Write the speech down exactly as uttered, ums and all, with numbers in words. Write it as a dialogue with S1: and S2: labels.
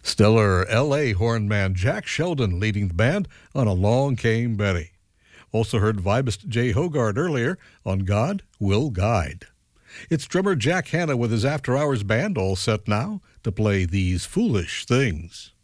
S1: Stellar L A horn man Jack Sheldon leading the band on Along Came Betty. Also heard vibist Jay Hogard earlier on God Will Guide. It's drummer Jack Hanna with his After Hours band all set now to play These Foolish Things.